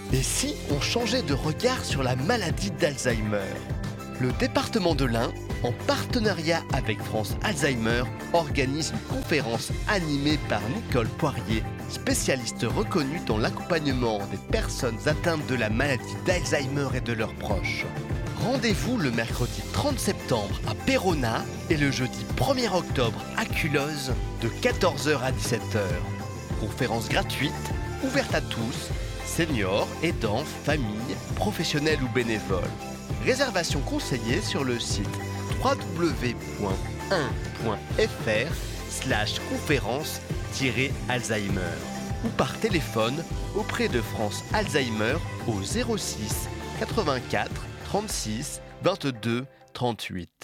Et si on changeait de regard sur la maladie d'Alzheimer ? Le département de l'Ain, en partenariat avec France Alzheimer, organise une conférence animée par Nicole Poirier, spécialiste reconnue dans l'accompagnement des personnes atteintes de la maladie d'Alzheimer et de leurs proches. Rendez-vous le mercredi 30 septembre à Péronat et le jeudi 1er octobre à Culloz de 14h à 17h. Conférence gratuite, ouverte à tous, seniors, aidants, familles, professionnels ou bénévoles. Réservation conseillée sur le site www.1.fr/conférence-Alzheimer ou par téléphone auprès de France Alzheimer au 06 84 36 22 38.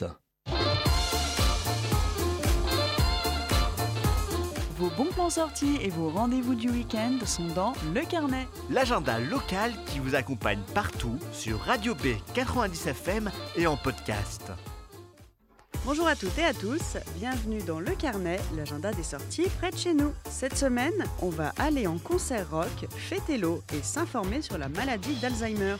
Vos bons plans sortis et vos rendez-vous du week-end sont dans Le Carnet. L'agenda local qui vous accompagne partout sur Radio B 90 FM et en podcast. Bonjour à toutes et à tous, bienvenue dans Le Carnet, l'agenda des sorties près de chez nous. Cette semaine, on va aller en concert rock, fêter l'eau et s'informer sur la maladie d'Alzheimer.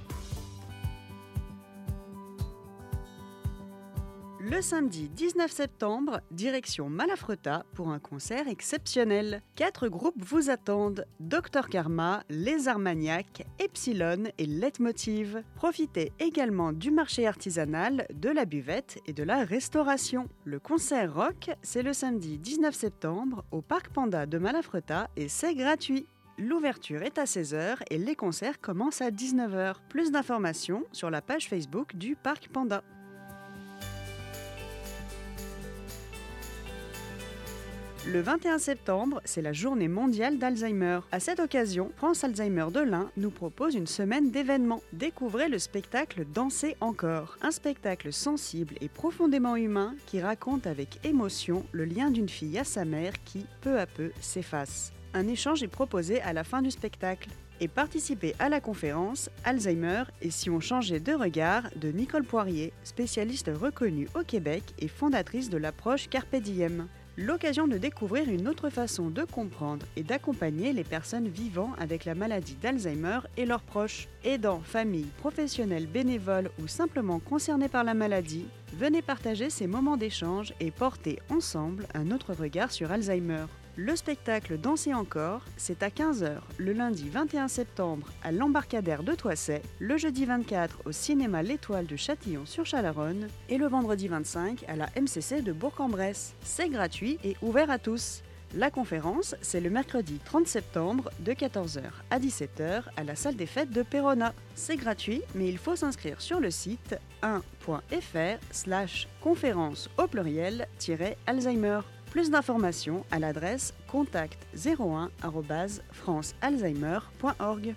Le samedi 19 septembre, direction Malafreta pour un concert exceptionnel. 4 groupes vous attendent, Dr Karma, Les Armagnacs, Epsilon et Leitmotiv. Profitez également du marché artisanal, de la buvette et de la restauration. Le concert rock, c'est le samedi 19 septembre au Parc Panda de Malafreta et c'est gratuit. L'ouverture est à 16h et les concerts commencent à 19h. Plus d'informations sur la page Facebook du Parc Panda. Le 21 septembre, c'est la journée mondiale d'Alzheimer. À cette occasion, France Alzheimer de l'Ain nous propose une semaine d'événements. Découvrez le spectacle Danser encore, un spectacle sensible et profondément humain qui raconte avec émotion le lien d'une fille à sa mère qui, peu à peu, s'efface. Un échange est proposé à la fin du spectacle. Et participez à la conférence Alzheimer et si on changeait de regard de Nicole Poirier, spécialiste reconnue au Québec et fondatrice de l'approche Carpe Diem. L'occasion de découvrir une autre façon de comprendre et d'accompagner les personnes vivant avec la maladie d'Alzheimer et leurs proches. Aidants, familles, professionnels, bénévoles ou simplement concernés par la maladie, venez partager ces moments d'échange et porter ensemble un autre regard sur Alzheimer. Le spectacle Danser encore, c'est à 15h le lundi 21 septembre à l'Embarcadère de Toisset, le jeudi 24 au cinéma L'Étoile de Châtillon-sur-Chalaronne et le vendredi 25 à la MCC de Bourg-en-Bresse. C'est gratuit et ouvert à tous. La conférence, c'est le mercredi 30 septembre de 14h à 17h à la salle des fêtes de Péronat. C'est gratuit, mais il faut s'inscrire sur le site 1.fr/conférence-Alzheimer. Plus d'informations à l'adresse contact01@francealzheimer.org.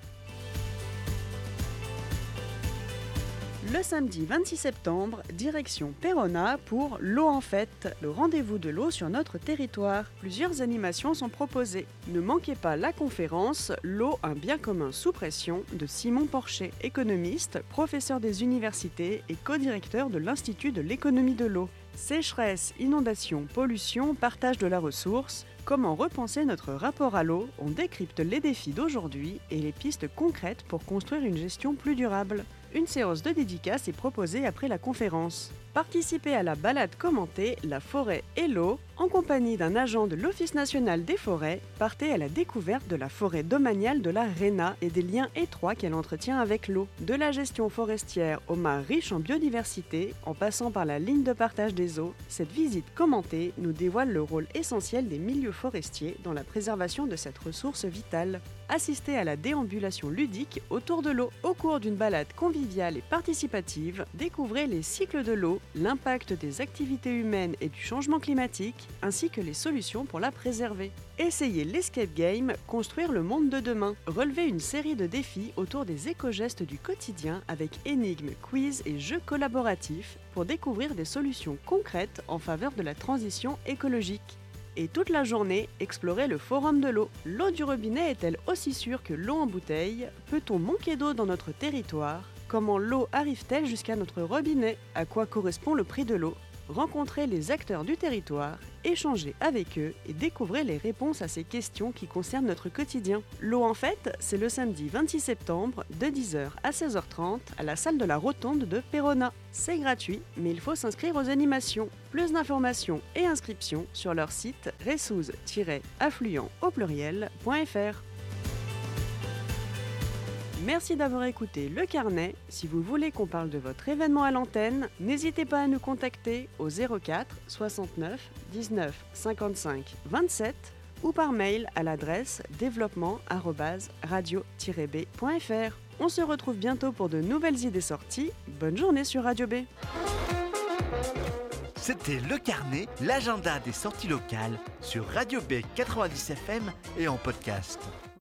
Le samedi 26 septembre, direction Péronat pour L'eau en fête, le rendez-vous de l'eau sur notre territoire. Plusieurs animations sont proposées. Ne manquez pas la conférence L'eau, un bien commun sous pression de Simon Porcher, économiste, professeur des universités et co-directeur de l'Institut de l'économie de l'eau. Sécheresse, inondation, pollution, partage de la ressource, comment repenser notre rapport à l'eau, on décrypte les défis d'aujourd'hui et les pistes concrètes pour construire une gestion plus durable. Une séance de dédicace est proposée après la conférence. Participez à la balade commentée La forêt et l'eau. En compagnie d'un agent de l'Office national des forêts, partez à la découverte de la forêt domaniale de la Réna et des liens étroits qu'elle entretient avec l'eau. De la gestion forestière aux mares riches en biodiversité, en passant par la ligne de partage des eaux, cette visite commentée nous dévoile le rôle essentiel des milieux forestiers dans la préservation de cette ressource vitale. Assistez à la déambulation ludique autour de l'eau. Au cours d'une balade conviviale et participative, découvrez les cycles de l'eau, l'impact des activités humaines et du changement climatique, ainsi que les solutions pour la préserver. Essayez l'escape game Construire le monde de demain. Relevez une série de défis autour des éco-gestes du quotidien avec énigmes, quiz et jeux collaboratifs pour découvrir des solutions concrètes en faveur de la transition écologique. Et toute la journée, explorez le forum de l'eau. L'eau du robinet est-elle aussi sûre que l'eau en bouteille ? Peut-on manquer d'eau dans notre territoire ? Comment l'eau arrive-t-elle jusqu'à notre robinet ? À quoi correspond le prix de l'eau ? rencontrez les acteurs du territoire, échangez avec eux et découvrez les réponses à ces questions qui concernent notre quotidien. L'eau en fête, c'est le samedi 26 septembre de 10h à 16h30 à la salle de la Rotonde de Perona. C'est gratuit, mais il faut s'inscrire aux animations. Plus d'informations et inscriptions sur leur site ressouz-affluent au pluriel.fr. Merci d'avoir écouté Le Carnet. Si vous voulez qu'on parle de votre événement à l'antenne, n'hésitez pas à nous contacter au 04 69 19 55 27 ou par mail à l'adresse développement@radio-b.fr. On se retrouve bientôt pour de nouvelles idées sorties. Bonne journée sur Radio B. C'était Le Carnet, l'agenda des sorties locales sur Radio B 90 FM et en podcast.